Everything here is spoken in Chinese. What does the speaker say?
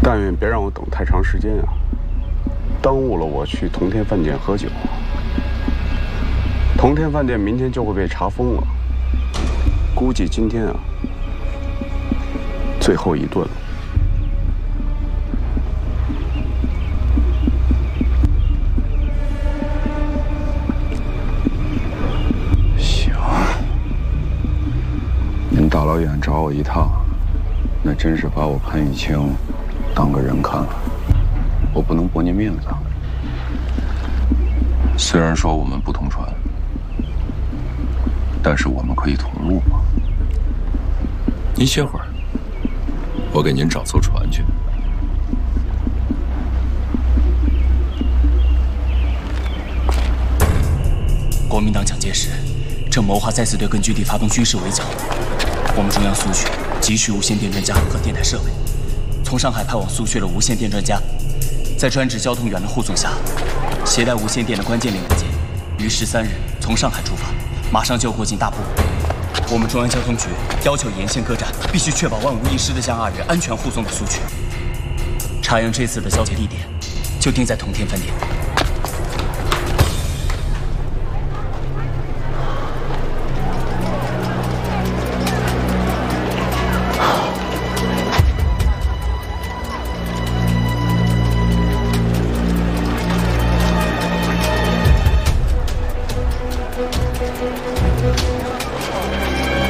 但愿别让我等太长时间啊，耽误了我去同天饭店喝酒。同天饭店明天就会被查封了，估计今天啊，最后一顿了。 行，您大老远找我一趟，那真是把我潘玉清当个人看了。我不能驳您面子。虽然说我们不同船，但是我们可以同路嘛。 您歇会儿，我给您找艘船去。 国民党蒋介石正谋划再次对根据地发动军事围剿。我们中央苏区急需无线电专家和电台设备，从上海派往苏区的无线电专家，在专职交通员的护送下，携带无线电的关键零部件，于13日从上海出发，马上就过境大埔。我们中央交通局要求沿线各站必须确保万无一失地将2人安全护送到苏区。查营这次的交接地点就定在同天饭店。